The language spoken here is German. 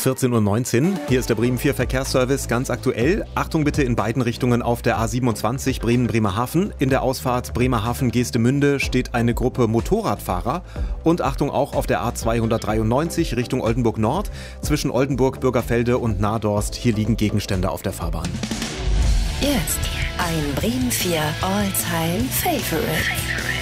14:19 Uhr. Hier ist der Bremen 4 Verkehrsservice ganz aktuell. Achtung bitte in beiden Richtungen auf der A27 Bremen-Bremerhaven. In der Ausfahrt Bremerhaven-Geestemünde steht eine Gruppe Motorradfahrer. Und Achtung auch auf der A293 Richtung Oldenburg Nord. Zwischen Oldenburg, Bürgerfelde und Nadorst. Hier liegen Gegenstände auf der Fahrbahn. Jetzt ein Bremen 4 All-Time Favorite.